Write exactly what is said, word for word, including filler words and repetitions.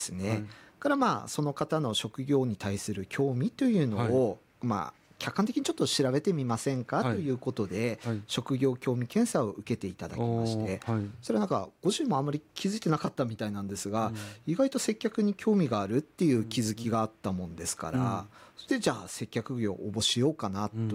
ですね。 はい。 からまあその方の職業に対する興味というのはい。 を、まあ客観的にちょっと調べてみませんかはい。 ということで、 はい。 職業興味検査を受けていただきましおお、 て、 はい。 それはなんかご自身もあまり気づいてなかったみたいなんですが、 うん。 意外と接客に興味があるっていううん、うん。 気づきがあったもんですから、 うん。 それでじゃあ接客業応募しようかなとうん。